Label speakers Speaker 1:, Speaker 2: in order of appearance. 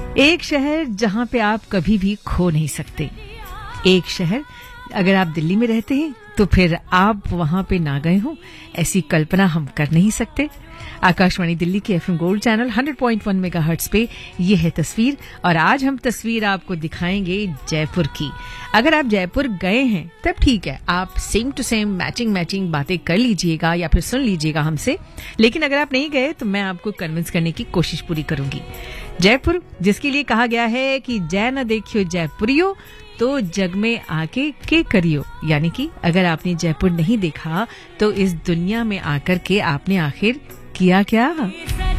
Speaker 1: एक शहर जहां पे आप कभी भी खो नहीं सकते। एक शहर, अगर आप दिल्ली में रहते हैं तो फिर आप वहां पे ना गए हो, ऐसी कल्पना हम कर नहीं सकते। आकाशवाणी दिल्ली के एफएम गोल्ड चैनल 100.1 मेगाहर्ट्ज पे ये है तस्वीर, और आज हम तस्वीर आपको दिखाएंगे जयपुर की। अगर आप जयपुर गए हैं तब ठीक है, आप सेम टू सेम मैचिंग बातें कर लीजिएगा या फिर सुन लीजिएगा हमसे, लेकिन अगर आप नहीं गए तो मैं आपको कन्विंस करने की कोशिश पूरी करूंगी। जयपुर, जिसके लिए कहा गया है कि जय न देखियो जयपुरियो तो जग में आके के करियो, यानी कि अगर आपने जयपुर नहीं देखा तो इस दुनिया में आकर के आपने आखिर किया क्या।